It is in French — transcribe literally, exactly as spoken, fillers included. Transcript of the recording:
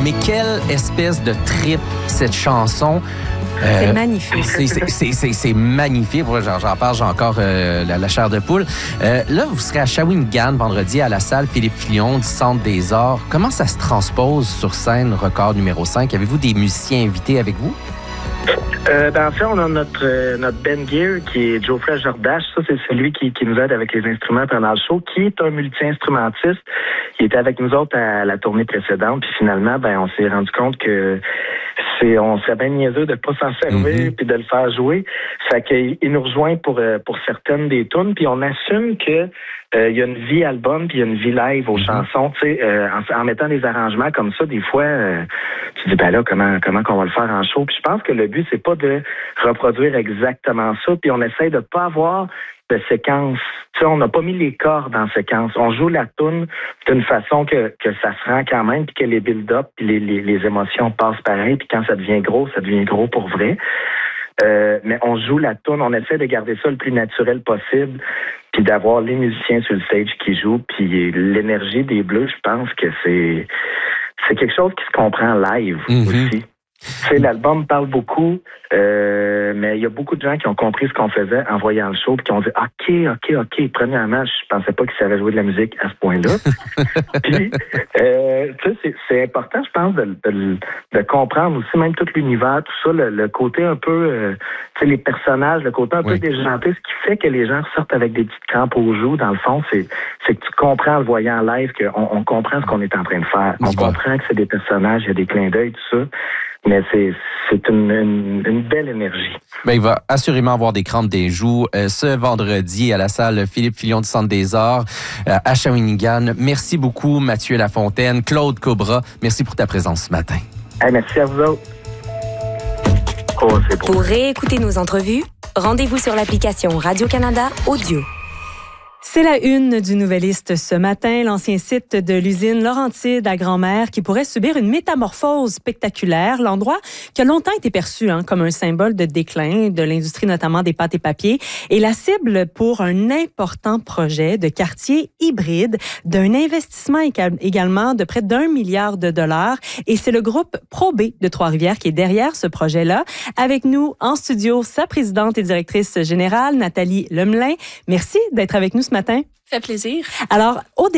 mais quelle espèce de trip cette chanson. Euh, c'est magnifique. C'est, c'est, c'est, c'est, c'est magnifique. Moi, j'en, j'en parle, j'ai encore euh, la, la chair de poule. Euh, là, vous serez à Shawinigan vendredi à la salle Philippe Filion du Centre des Arts. Comment ça se transpose sur scène, record numéro cinq? Avez-vous des musiciens invités avec vous? Euh, ben, en fait, on a notre, euh, notre Ben Gear qui est Geoffrey Jordache. Ça, c'est celui qui, qui nous aide avec les instruments pendant le show, qui est un multi-instrumentiste. Il était avec nous autres à la tournée précédente. Puis finalement, ben, on s'est rendu compte que c'est, on serait bien niaiseux de ne pas s'en servir mm-hmm. puis de le faire jouer. Fait qu'il il nous rejoint pour, euh, pour certaines des tunes. Puis on assume que il euh, y a une vie album puis il y a une vie live aux mm-hmm. chansons. Tu sais, euh, en, en mettant des arrangements comme ça, des fois, euh, tu dis, ben là, comment, comment qu'on va le faire en show? Puis je pense que le but, c'est pas de reproduire exactement ça. Puis on essaie de pas avoir de séquence. Tu sais, on n'a pas mis les cordes en séquence. On joue la toune d'une façon que, que ça se rend quand même, puis que les build-up, puis les, les, les émotions passent pareil. Puis quand ça devient gros, ça devient gros pour vrai. Euh, mais on joue la toune, on essaie de garder ça le plus naturel possible, puis d'avoir les musiciens sur le stage qui jouent, puis l'énergie des Bleus, je pense que c'est c'est quelque chose qui se comprend live mm-hmm. aussi. Tu sais, l'album parle beaucoup, euh, mais il y a beaucoup de gens qui ont compris ce qu'on faisait en voyant le show, puis qui ont dit « OK, OK, OK ». Premièrement, je pensais pas qu'ils savaient jouer de la musique à ce point-là. Puis, euh, tu sais, c'est, c'est important, je pense, de, de, de comprendre aussi, même tout l'univers, tout ça, le, le côté un peu, euh, tu sais, les personnages, le côté un oui. peu déjanté, ce qui fait que les gens sortent avec des petites crampes aux joues, dans le fond, c'est, c'est que tu comprends en le voyant en live, qu'on on comprend ce qu'on est en train de faire. On comprend que c'est des personnages, il y a des clins d'œil, tout ça. Mais c'est, c'est une, une, une belle énergie. Ben, il va assurément avoir des crampes des joues euh, ce vendredi à la salle Philippe Filion du Centre des Arts euh, à Shawinigan. Merci beaucoup, Mathieu Lafontaine, Claude Cobra. Merci pour ta présence ce matin. Hey, merci à vous autres. Oh, c'est beau. Pour réécouter nos entrevues, rendez-vous sur l'application Radio-Canada Audio. C'est la une du Nouvelliste ce matin, l'ancien site de l'usine Laurentide à Grand-Mère qui pourrait subir une métamorphose spectaculaire. L'endroit qui a longtemps été perçu hein, comme un symbole de déclin de l'industrie, notamment des pâtes et papiers, est la cible pour un important projet de quartier hybride d'un investissement également de près d'un milliard de dollars. Et c'est le groupe ProB de Trois-Rivières qui est derrière ce projet-là. Avec nous en studio, sa présidente et directrice générale, Nathalie Lemelin. Merci d'être avec nous ce matin. Ça fait plaisir. Alors, au début,